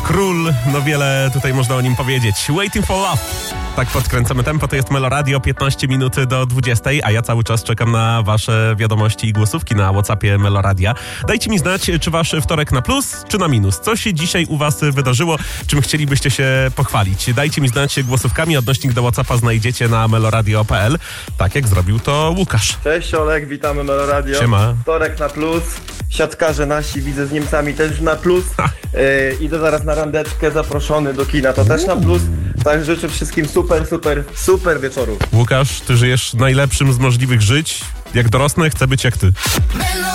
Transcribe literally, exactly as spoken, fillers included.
król, no wiele tutaj można o nim powiedzieć. Waiting for Love. Tak podkręcamy tempo, to jest Meloradio, piętnaście minut do dwudziestej, a ja cały czas czekam na wasze wiadomości i głosówki na WhatsAppie Meloradia. Dajcie mi znać, czy wasz wtorek na plus, czy na minus. Co się dzisiaj u was wydarzyło, czym chcielibyście się pochwalić? Dajcie mi znać głosówkami, odnośnik do WhatsAppa znajdziecie na meloradio kropka p l, tak jak zrobił to Łukasz. Cześć Olek, witamy Meloradio. Siema. Wtorek na plus, siatkarze nasi, widzę z Niemcami też na plus. Yy, idę zaraz na randeczkę, zaproszony do kina, to też na plus. Tak życzę wszystkim super, super, super wieczoru. Łukasz, ty żyjesz najlepszym z możliwych żyć. Jak dorosnę, chcę być jak ty.